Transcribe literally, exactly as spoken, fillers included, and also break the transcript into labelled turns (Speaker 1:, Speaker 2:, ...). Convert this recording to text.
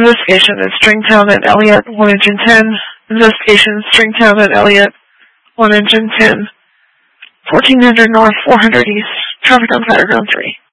Speaker 1: Investigation at Stringtown at Elliott, one engine ten. Investigation Stringtown at Elliott, one engine ten. fourteen hundred north, four hundred east. Traffic on Fireground three.